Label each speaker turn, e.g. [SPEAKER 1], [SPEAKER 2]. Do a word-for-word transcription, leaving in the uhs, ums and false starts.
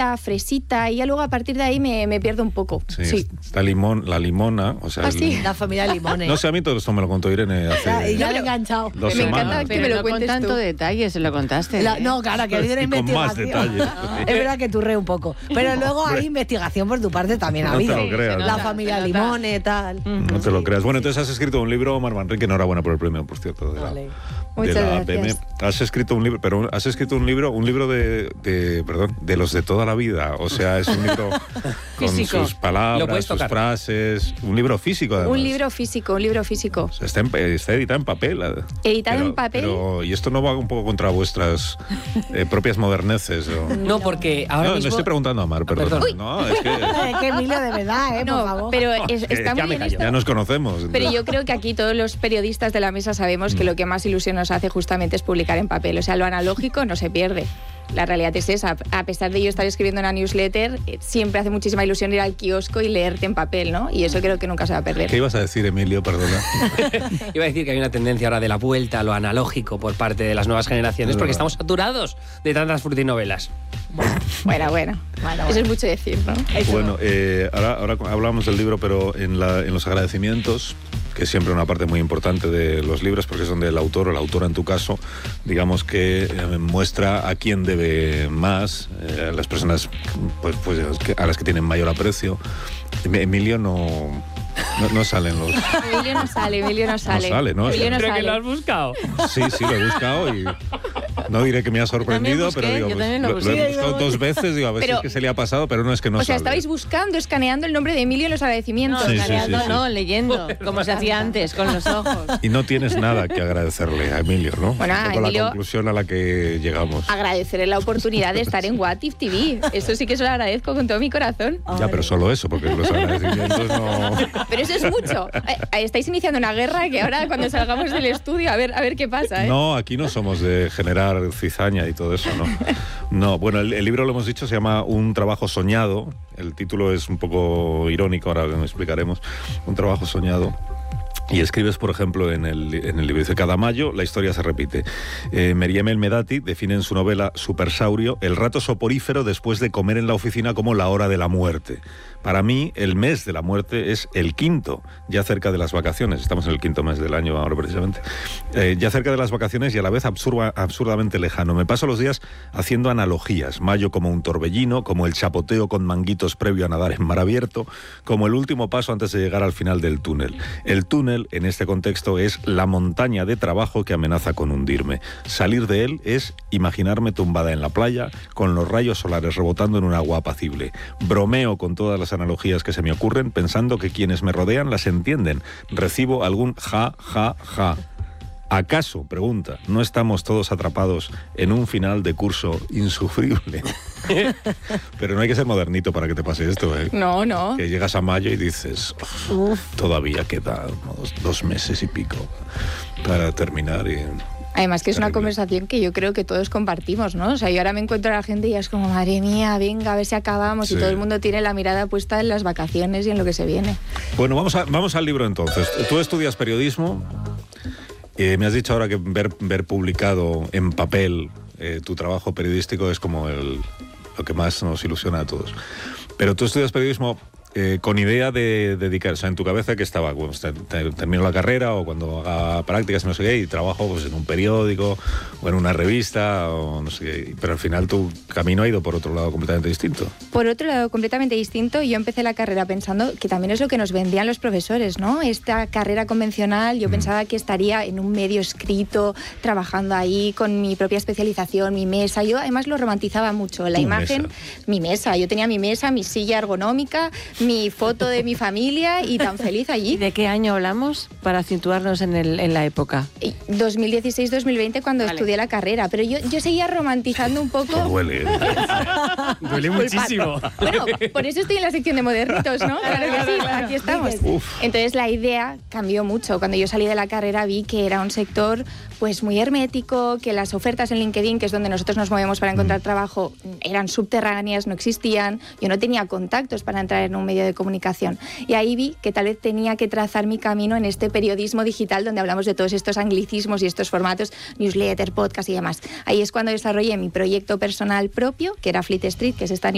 [SPEAKER 1] frutilla, fresita, y ya luego a partir de ahí me, me pierdo un poco.
[SPEAKER 2] Sí,
[SPEAKER 1] Sí.
[SPEAKER 2] La, limón, la limona, o sea...
[SPEAKER 1] ¿Ah,
[SPEAKER 2] el,
[SPEAKER 1] sí?
[SPEAKER 3] La familia Limones.
[SPEAKER 2] No sé, a mí todo esto me lo contó Irene hace...
[SPEAKER 3] Y ya le he enganchado.
[SPEAKER 2] Dos
[SPEAKER 1] me
[SPEAKER 2] semanas.
[SPEAKER 1] encanta que
[SPEAKER 4] Pero
[SPEAKER 1] me lo
[SPEAKER 4] no con
[SPEAKER 1] cuentes
[SPEAKER 4] tanto
[SPEAKER 1] tú.
[SPEAKER 4] detalle se lo contaste.
[SPEAKER 3] La-
[SPEAKER 4] ¿eh?
[SPEAKER 3] no, claro, que ha habido una
[SPEAKER 2] Y con más
[SPEAKER 3] investigación.
[SPEAKER 2] detalles.
[SPEAKER 3] No, es verdad que turré un poco. Pero luego hay investigación por tu parte también ha
[SPEAKER 2] No te
[SPEAKER 3] habido.
[SPEAKER 2] lo creas.
[SPEAKER 3] La
[SPEAKER 4] nota,
[SPEAKER 3] familia
[SPEAKER 4] se nota.
[SPEAKER 3] Limones, tal.
[SPEAKER 2] No te lo creas. Bueno, entonces has escrito un libro, Mar Manrique, enhorabuena por el premio, por cierto. De la,
[SPEAKER 3] Vale.
[SPEAKER 2] de
[SPEAKER 1] Muchas
[SPEAKER 2] la
[SPEAKER 1] gracias.
[SPEAKER 2] B M. Has escrito un libro, pero has escrito un libro, un libro de, de, perdón, de los de toda la vida. O sea, es un libro con
[SPEAKER 4] Físico.
[SPEAKER 2] sus
[SPEAKER 5] Lo
[SPEAKER 2] palabras,
[SPEAKER 5] puedes
[SPEAKER 2] sus
[SPEAKER 5] tocar.
[SPEAKER 2] frases, un libro físico además.
[SPEAKER 1] Un libro físico, un libro físico.
[SPEAKER 2] O sea, está, en- está editado en papel.
[SPEAKER 1] Editado
[SPEAKER 2] Pero-
[SPEAKER 1] en papel.
[SPEAKER 2] Pero, y esto no va un poco contra vuestras eh, propias moderneces. ¿O?
[SPEAKER 5] No, porque ahora
[SPEAKER 2] No,
[SPEAKER 5] mismo...
[SPEAKER 2] le estoy preguntando a Mar, perdón.
[SPEAKER 5] Perdón. Uy.
[SPEAKER 2] No, es que
[SPEAKER 3] Es que Emilio, de verdad, ¿eh? Por
[SPEAKER 1] No,
[SPEAKER 3] favor.
[SPEAKER 1] pero es-
[SPEAKER 2] que
[SPEAKER 1] está
[SPEAKER 5] ya
[SPEAKER 1] muy
[SPEAKER 5] me
[SPEAKER 1] bien
[SPEAKER 5] callo.
[SPEAKER 1] esto.
[SPEAKER 2] ya nos conocemos.
[SPEAKER 1] Pero
[SPEAKER 2] entonces.
[SPEAKER 1] yo creo que aquí todos los periodistas de la mesa sabemos
[SPEAKER 2] Mm.
[SPEAKER 1] que lo que más ilusión nos hace justamente es publicar en papel. O sea, lo analógico no se pierde. La realidad es esa. A pesar de yo estar escribiendo una newsletter, eh, siempre hace muchísima ilusión ir al kiosco y leerte en papel, ¿no? Y eso creo que nunca se va a perder.
[SPEAKER 2] ¿Qué ibas a decir, Emilio? Perdona.
[SPEAKER 5] Iba a decir que hay una tendencia ahora de la vuelta a lo analógico por parte de las nuevas generaciones
[SPEAKER 2] Es
[SPEAKER 5] porque
[SPEAKER 2] verdad.
[SPEAKER 5] estamos saturados de tantas frutinovelas.
[SPEAKER 1] Bueno, bueno. Eso es mucho decir, ¿no?
[SPEAKER 2] Bueno, eh, ahora, ahora hablamos del libro, pero en, la, en los agradecimientos, que es siempre una parte muy importante de los libros, porque es donde el autor o la autora, en tu caso, digamos que eh, muestra a quién debe más, eh, a las personas pues, pues, que- a las que tienen mayor aprecio. Em- Emilio no, no, no salen los...
[SPEAKER 1] Emilio no sale, Emilio no sale.
[SPEAKER 2] sale, ¿no?
[SPEAKER 1] Emilio no
[SPEAKER 5] Creo que
[SPEAKER 1] sale.
[SPEAKER 5] lo has buscado.
[SPEAKER 2] Sí, sí, lo he buscado y no diré que me ha sorprendido,
[SPEAKER 4] busqué,
[SPEAKER 2] pero digo,
[SPEAKER 4] yo
[SPEAKER 2] pues,
[SPEAKER 4] también lo
[SPEAKER 2] lo, lo
[SPEAKER 4] busqué.
[SPEAKER 2] he buscado dos veces, digo, a ver
[SPEAKER 1] Pero-
[SPEAKER 2] si es que se le ha pasado, pero no es que no
[SPEAKER 1] O sea,
[SPEAKER 2] sale.
[SPEAKER 1] estabais buscando, escaneando el nombre de Emilio en los agradecimientos.
[SPEAKER 4] No,
[SPEAKER 2] Sí, sí,
[SPEAKER 4] escaneando,
[SPEAKER 2] sí, sí.
[SPEAKER 4] no, leyendo, como se hacía antes, con los ojos.
[SPEAKER 2] Y no tienes nada que agradecerle a Emilio, ¿no?
[SPEAKER 1] Bueno,
[SPEAKER 2] Es un
[SPEAKER 1] a
[SPEAKER 2] poco
[SPEAKER 1] Emilio-
[SPEAKER 2] la conclusión a la que llegamos.
[SPEAKER 1] Agradecerle la oportunidad de estar en What If T V. Eso sí que se lo agradezco con todo mi corazón.
[SPEAKER 2] Ya, pero solo eso, porque los agradecimientos no...
[SPEAKER 1] Pero eso es mucho. Eh, Estáis iniciando una guerra que ahora cuando salgamos del estudio a ver a ver qué pasa, ¿eh?
[SPEAKER 2] No, aquí no somos de generar cizaña y todo eso, ¿no? No, bueno, el, el libro, lo hemos dicho, se llama Un trabajo soñado. El título es un poco irónico, ahora lo explicaremos. Un trabajo soñado. Y escribes, por ejemplo, en el, en el libro, dice, cada mayo la historia se repite. Eh, Meriem El Medati define en su novela Supersaurio el rato soporífero después de comer en la oficina como la hora de la muerte. Para mí, el mes de la muerte es el quinto, ya cerca de las vacaciones. Estamos en el quinto mes del año ahora, precisamente. Eh, ya cerca de las vacaciones y a la vez absurda, absurdamente lejano. Me paso los días haciendo analogías. Mayo como un torbellino, como el chapoteo con manguitos previo a nadar en mar abierto, como el último paso antes de llegar al final del túnel. El túnel, en este contexto, es la montaña de trabajo que amenaza con hundirme. Salir de él es imaginarme tumbada en la playa, con los rayos solares rebotando en un agua apacible. Bromeo con todas las analogías que se me ocurren, pensando que quienes me rodean las entienden. Recibo algún ja, ja, ja. ¿Acaso, pregunta, no estamos todos atrapados en un final de curso insufrible? Pero no hay que ser modernito para que te pase esto, ¿eh?
[SPEAKER 1] No, no.
[SPEAKER 2] Que llegas a mayo y dices, "Uf, todavía queda dos, dos meses y pico para terminar y...
[SPEAKER 1] Además que es una
[SPEAKER 2] Terrible.
[SPEAKER 1] conversación que yo creo que todos compartimos, ¿no? O sea, yo ahora me encuentro a la gente y ya es como, madre mía, venga, a ver si acabamos.
[SPEAKER 2] Sí.
[SPEAKER 1] Y todo el mundo tiene la mirada puesta en las vacaciones y en lo que se viene.
[SPEAKER 2] Bueno, vamos, a- vamos al libro entonces. Tú estudias periodismo. Eh, me has dicho ahora que ver, ver publicado en papel eh, tu trabajo periodístico es como el, lo que más nos ilusiona a todos. Pero tú estudias periodismo eh, con idea de dedicar, o sea, en tu cabeza que estaba, bueno, te- te- termino la carrera o cuando haga prácticas, no sé qué, y trabajo pues, en un periódico o en una revista o no sé qué. Pero al final tu camino ha ido por otro lado completamente distinto.
[SPEAKER 1] Por otro lado, completamente distinto, yo empecé la carrera pensando que también es lo que nos vendían los profesores, ¿no? Esta carrera convencional, yo
[SPEAKER 2] Mm.
[SPEAKER 1] pensaba que estaría en un medio escrito, trabajando ahí con mi propia especialización, mi mesa. Yo además lo romantizaba mucho, la
[SPEAKER 2] Tu
[SPEAKER 1] imagen,
[SPEAKER 2] mesa.
[SPEAKER 1] mi mesa. Yo tenía mi mesa, mi silla ergonómica, mi foto de mi familia y tan feliz
[SPEAKER 4] ¿Y
[SPEAKER 1] allí.
[SPEAKER 4] de qué año hablamos para situarnos en, el, en la época?
[SPEAKER 1] Y dos mil dieciséis dos mil veinte cuando
[SPEAKER 4] Vale.
[SPEAKER 1] estudié la carrera, pero yo, yo seguía romantizando un poco...
[SPEAKER 2] Duele.
[SPEAKER 5] Duele muchísimo.
[SPEAKER 1] Bueno, por eso estoy en la sección de modernitos, ¿no? Claro que sí, aquí estamos.
[SPEAKER 2] Uf.
[SPEAKER 1] Entonces la idea cambió mucho. Cuando yo salí de la carrera vi que era un sector pues muy hermético, que las ofertas en LinkedIn, que es donde nosotros nos movemos para encontrar trabajo, eran subterráneas, no existían. Yo no tenía contactos para entrar en un medio de comunicación. Y ahí vi que tal vez tenía que trazar mi camino en este periodismo digital donde hablamos de todos estos anglicismos y estos formatos, newsletter, podcast y demás. Ahí es cuando desarrollé mi proyecto personal propio, que era Fleet Street, que es esta